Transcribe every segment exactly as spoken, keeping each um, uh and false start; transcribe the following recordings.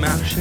marcher.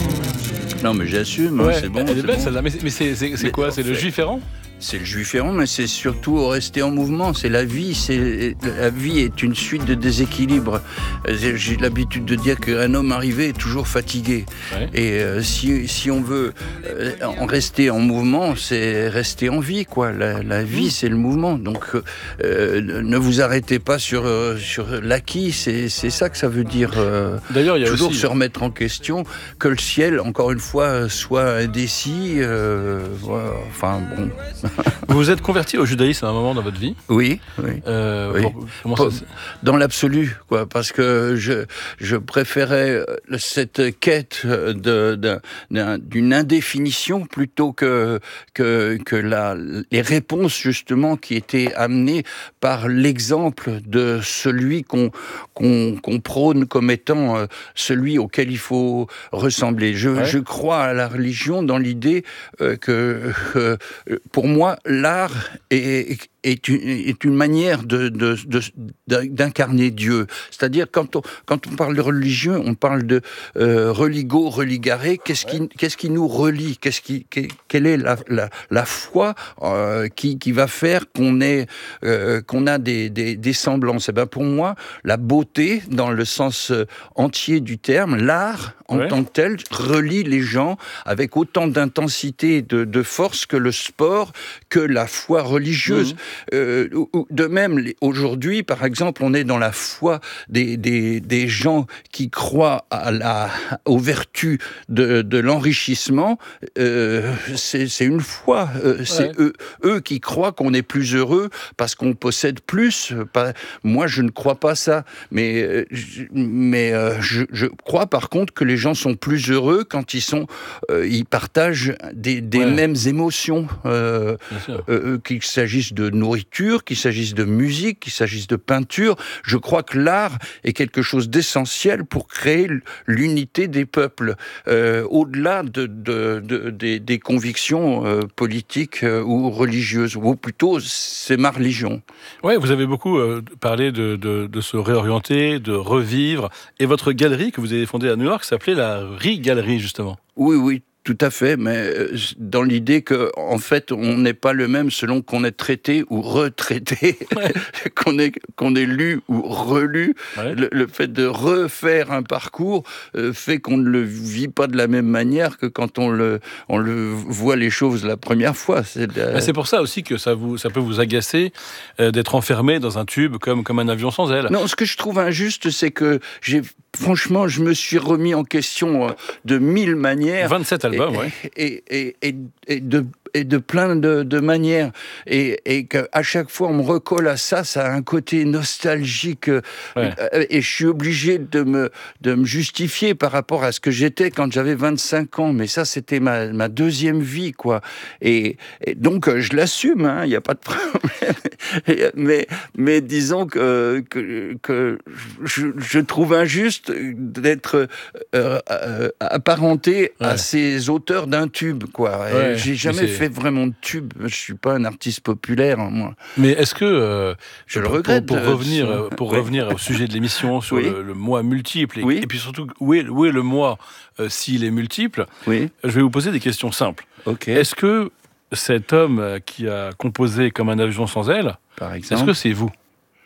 Non, mais j'assume, Ouais, hein, c'est bon. elle est c'est belle bon. celle-là. Mais c'est, mais c'est, c'est, c'est Mais quoi en C'est le fait- juif errant C'est le juif errant, mais c'est surtout rester en mouvement. C'est la vie. C'est la vie est une suite de déséquilibres. Euh, J'ai l'habitude de dire qu'un homme arrivé est toujours fatigué. Ouais. Et euh, si si on veut euh, en rester en mouvement, c'est rester en vie, quoi. La, la vie, c'est le mouvement. Donc, euh, ne vous arrêtez pas sur euh, sur l'acquis. C'est c'est ça que ça veut dire. Euh, D'ailleurs, il y a toujours aussi... se remettre en question, que le ciel, encore une fois, soit indécis. Euh, voilà. Enfin bon. Vous vous êtes converti au judaïsme à un moment dans votre vie. Oui, oui. Euh, Oui. pour- comment Pas- ça, Dans l'absolu, quoi, parce que je je préférais cette quête de, de- d'un- d'une indéfinition plutôt que que que la les réponses justement qui étaient amenées par l'exemple de celui qu'on qu'on qu'on prône comme étant euh, celui auquel il faut ressembler. Je Ouais. je crois à la religion dans l'idée euh, que euh, pour moi l'art est est une, est une manière de, de, de, d'incarner Dieu. C'est-à-dire, quand on, quand on parle de religion, on parle de euh, religo, religare. Qu'est-ce qui, qu'est-ce qui nous relie? Qu'est-ce qui, quelle est la, la, la foi euh, qui, qui va faire qu'on est, euh, qu'on a des, des, des semblances? Et ben pour moi, la beauté, dans le sens entier du terme, l'art en Ouais. tant que tel, relie les gens avec autant d'intensité, de, de force que le sport, que la foi religieuse. Mmh. Euh, ou- ou- de même, les- aujourd'hui, par exemple, on est dans la foi des, des, des gens qui croient à la, aux vertus de, de l'enrichissement. Euh, c'est, c'est une foi. Euh, c'est Ouais. eux, eux qui croient qu'on est plus heureux parce qu'on possède plus. Pas, moi, je ne crois pas ça. Mais, euh, je, mais euh, je, je crois par contre que les gens sont plus heureux quand ils sont, euh, ils partagent des, des Ouais. mêmes émotions. Euh, bien sûr. euh, qu'il s'agisse de nourriture, qu'il s'agisse de musique, qu'il s'agisse de peinture. Je crois que l'art est quelque chose d'essentiel pour créer l'unité des peuples, euh, au-delà de, de, de, des, des convictions euh, politiques euh, ou religieuses, ou plutôt c'est ma religion. Ouais, vous avez beaucoup euh, parlé de, de, de se réorienter, de revivre. Et votre galerie que vous avez fondée à New York s'appelait la Re-Galerie, justement. Oui, oui. Tout à fait, mais euh, dans l'idée que, en fait, on n'est pas le même selon qu'on est traité ou retraité, Ouais. qu'on est qu'on est lu ou relu. Ouais. Le, le fait de refaire un parcours euh, fait qu'on ne le vit pas de la même manière que quand on le on le voit les choses la première fois. C'est, de la... Bah, c'est pour ça aussi que ça, vous, ça peut vous agacer euh, d'être enfermé dans un tube comme, comme un avion sans aile. Non, ce que je trouve injuste, c'est que j'ai franchement, je me suis remis en question euh, de mille manières. vingt-sept albums, et, ouais. Et, et, et, et de et de plein de, de manières, et, et qu'à chaque fois on me recolle à ça, ça a un côté nostalgique, Ouais. euh, et je suis obligé de me, de me justifier par rapport à ce que j'étais quand j'avais vingt-cinq ans, mais ça c'était ma, ma deuxième vie, quoi, et, et donc euh, je l'assume, il hein, n'y a pas de problème, et, mais, mais disons que, que, que je, je trouve injuste d'être euh, euh, apparenté Ouais. à ces auteurs d'un tube, quoi. Et Ouais, j'ai jamais mais c'est- fait vraiment de tube. Je suis pas un artiste populaire, hein, moi. Mais est-ce que, euh, Je le pour, regrette, pour, euh, revenir, ça. euh, pour Oui. revenir au sujet de l'émission sur Oui. le, le moi multiple, et, Oui. et puis surtout, où est, où est le moi euh, s'il est multiple, Oui, je vais vous poser des questions simples. ok. Est-ce que cet homme euh, qui a composé Comme un avion sans aile, Par est-ce exemple, que c'est vous?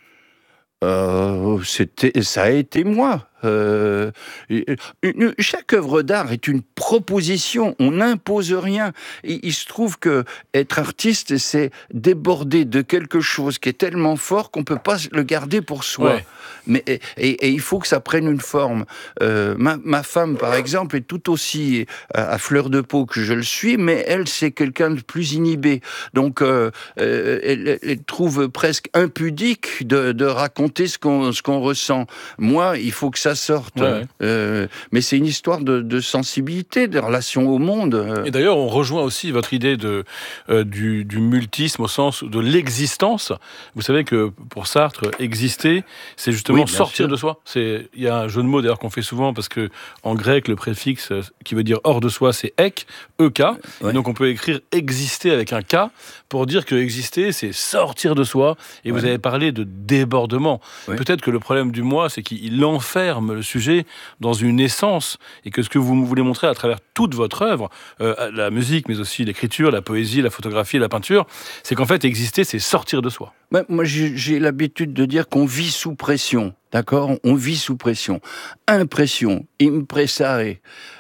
euh, c'était, ça a été moi. Euh, une- une- chaque œuvre d'art est une proposition, on n'impose rien. Il, il se trouve que être artiste, c'est déborder de quelque chose qui est tellement fort qu'on peut pas le garder pour soi. Ouais. Mais et, et- et il faut que ça prenne une forme. Euh, ma, ma femme, par exemple, est tout aussi à, à fleur de peau que je le suis, mais elle, c'est quelqu'un de plus inhibé. Donc, euh, euh, elle, elle trouve presque impudique de, de raconter ce qu'on ce qu'on ressent. Moi, il faut que ça sorte. Ouais, ouais. Euh, mais c'est une histoire de, de sensibilité, de relation au monde. Euh, Et d'ailleurs, on rejoint aussi votre idée de, euh, du, du multisme au sens de l'existence. Vous savez que pour Sartre, exister, c'est justement Oui, bien sortir sûr. de soi. C'est, il y a un jeu de mots d'ailleurs qu'on fait souvent parce que en grec, le préfixe euh, qui veut dire hors de soi, c'est ek, ek. Ouais. Et donc on peut écrire exister avec un k pour dire que exister, c'est sortir de soi. Et vous Ouais. avez parlé de débordement. Ouais. Peut-être que le problème du moi, c'est qu'il enferme enferme le sujet dans une essence, et que ce que vous voulez montrer à travers toute votre œuvre, euh, la musique, mais aussi l'écriture, la poésie, la photographie, la peinture, c'est qu'en fait, exister, c'est sortir de soi. Ouais, moi, j'ai, j'ai l'habitude de dire qu'on vit sous pression, d'accord ? On vit sous pression. Impression, impressare,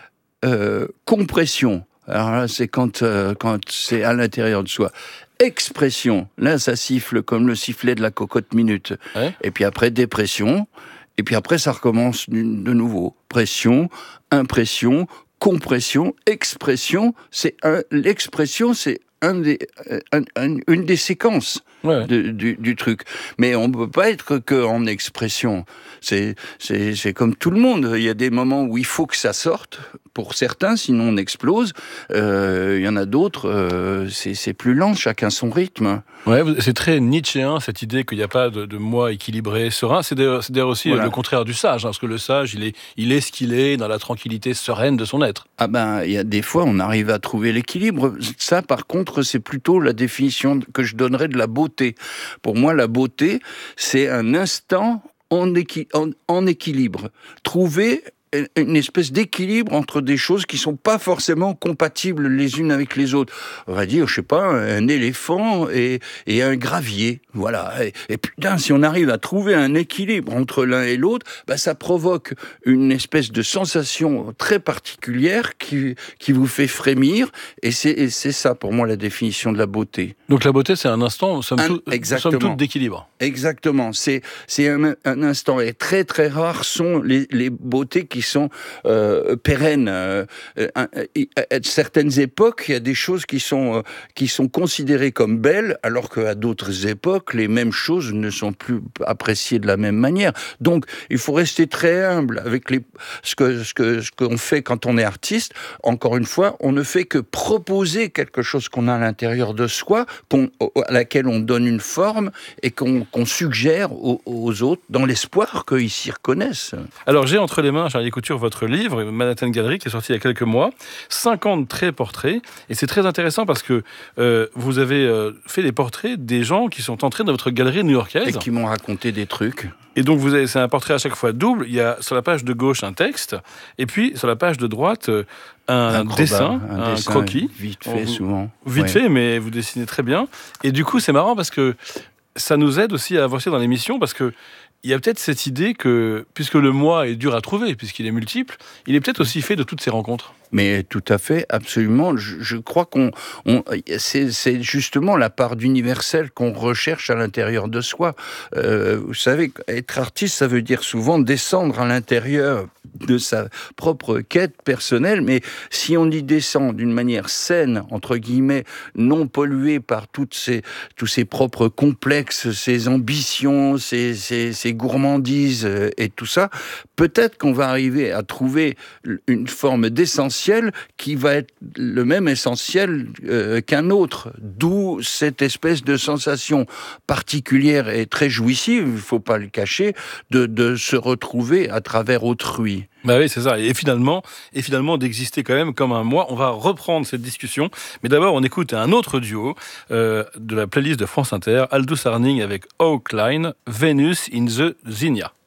euh, compression. Alors là, c'est quand, euh, quand c'est à l'intérieur de soi. Expression, là, ça siffle comme le sifflet de la cocotte minute. Ouais. Et puis après, dépression. Et puis après, ça recommence de nouveau. Pression, impression, compression, expression. C'est un, l'expression, c'est un des, un, un, une des séquences. Ouais. De, du, du truc. Mais on ne peut pas être qu'en expression. C'est, c'est, c'est comme tout le monde. Il y a des moments où il faut que ça sorte, pour certains, sinon on explose. Euh, il y en a d'autres, euh, c'est, c'est plus lent, chacun son rythme. Ouais, c'est très nietzschéen, cette idée qu'il n'y a pas de, de moi équilibré, serein. C'est d'ailleurs, c'est d'ailleurs aussi voilà. le contraire du sage, hein, parce que le sage, il est, il est ce qu'il est, dans la tranquillité sereine de son être. Ah ben, il y a des fois, on arrive à trouver l'équilibre. Ça, par contre, c'est plutôt la définition que je donnerais de la beauté. Pour moi, la beauté, c'est un instant en, équi- en, en équilibre. Trouver une espèce d'équilibre entre des choses qui sont pas forcément compatibles les unes avec les autres. On va dire, je sais pas, un éléphant et, et un gravier. Voilà. Et, et putain, si on arrive à trouver un équilibre entre l'un et l'autre, bah, ça provoque une espèce de sensation très particulière qui, qui vous fait frémir. Et c'est, et c'est ça, pour moi, la définition de la beauté. Donc la beauté, c'est un instant, somme, un, tout, somme toute d'équilibre. Exactement. C'est, c'est un, un instant. Et très, très rares sont les, les beautés qui qui sont euh, pérennes. Euh, à, à certaines époques, il y a des choses qui sont, euh, qui sont considérées comme belles, alors qu'à d'autres époques, les mêmes choses ne sont plus appréciées de la même manière. Donc, il faut rester très humble avec les, ce, que, ce, que, ce qu'on fait quand on est artiste. Encore une fois, on ne fait que proposer quelque chose qu'on a à l'intérieur de soi, qu'on, à laquelle on donne une forme et qu'on, qu'on suggère aux, aux autres dans l'espoir qu'ils s'y reconnaissent. Alors, j'ai entre les mains, Charlie Couture, votre livre, Manhattan Gallery, qui est sorti il y a quelques mois, cinquante traits portraits, et c'est très intéressant parce que euh, vous avez euh, fait des portraits des gens qui sont entrés dans votre galerie new-yorkaise. Et qui m'ont raconté des trucs. Et donc, vous avez, c'est un portrait à chaque fois double. Il y a sur la page de gauche un texte, et puis sur la page de droite un, un dessin, un, un dessin croquis. Vite fait, vous, souvent. Vite ouais. fait, mais vous dessinez très bien. Et du coup, c'est marrant parce que ça nous aide aussi à avancer dans l'émission, parce que il y a peut-être cette idée que, puisque le moi est dur à trouver, puisqu'il est multiple, il est peut-être aussi fait de toutes ces rencontres. Mais tout à fait, absolument. Je, je crois qu'on, on, c'est, c'est justement la part d'universel qu'on recherche à l'intérieur de soi. Euh, vous savez, être artiste, ça veut dire souvent descendre à l'intérieur de sa propre quête personnelle, mais si on y descend d'une manière saine, entre guillemets, non polluée par toutes ces, tous ses propres complexes, ses ambitions, ses, ses, ses gourmandises et tout ça, peut-être qu'on va arriver à trouver une forme d'essentiel qui va être le même essentiel euh, qu'un autre. D'où cette espèce de sensation particulière et très jouissive, il ne faut pas le cacher, de, de se retrouver à travers autrui. Bah oui, c'est ça. Et finalement, et finalement d'exister quand même comme un moi. On va reprendre cette discussion. Mais d'abord, on écoute un autre duo euh, de la playlist de France Inter, Aldous Harding avec Oak Line, Venus in the Zinnia.